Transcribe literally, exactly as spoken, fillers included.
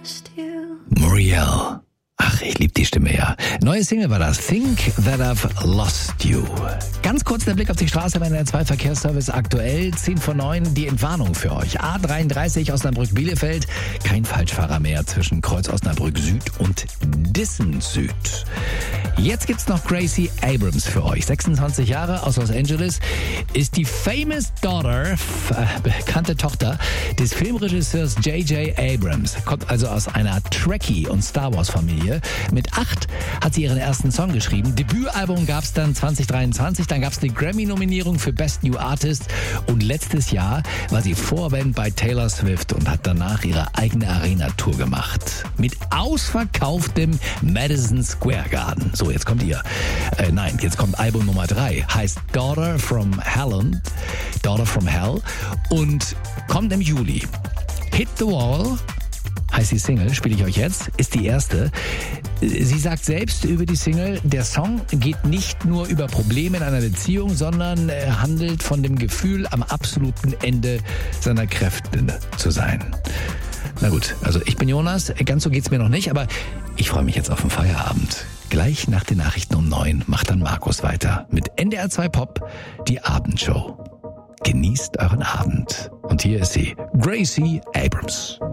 Muriel. Ach, ich liebe die Stimme, ja. Neue Single war das. Think That I've Lost You. Ganz kurz der Blick auf die Straße bei der zwei Verkehrsservice aktuell. zehn vor neun, die Entwarnung für euch. A dreiunddreißig Osnabrück-Bielefeld. Kein Falschfahrer mehr zwischen Kreuz Osnabrück Süd und Dissen Süd. Jetzt gibt's noch Gracie Abrams für euch. sechsundzwanzig Jahre aus Los Angeles. Ist die famous daughter, äh, bekannte Tochter des Filmregisseurs J J Abrams. Kommt also aus einer Trekkie- und Star Wars-Familie. Mit acht hat sie ihren ersten Song geschrieben. Debütalbum gab es dann zwanzig dreiundzwanzig. Dann gab es eine Grammy-Nominierung für Best New Artist. Und letztes Jahr war sie Vorband bei Taylor Swift und hat danach ihre eigene Arena-Tour gemacht. Mit ausverkauftem Madison Square Garden. So, jetzt kommt ihr. Äh, nein, jetzt kommt Album Nummer drei. Heißt Daughter from Helen. Daughter from Hell. Und kommt im Juli. Hit the Wall heißt die Single, spiele ich euch jetzt, ist die erste. Sie sagt selbst über die Single, der Song geht nicht nur über Probleme in einer Beziehung, sondern handelt von dem Gefühl, am absoluten Ende seiner Kräfte zu sein. Na gut, also ich bin Jonas, ganz so geht's mir noch nicht, aber ich freue mich jetzt auf den Feierabend. Gleich nach den Nachrichten um neun macht dann Markus weiter mit N D R zwei Pop, die Abendshow. Genießt euren Abend. Und hier ist sie, Gracie Abrams.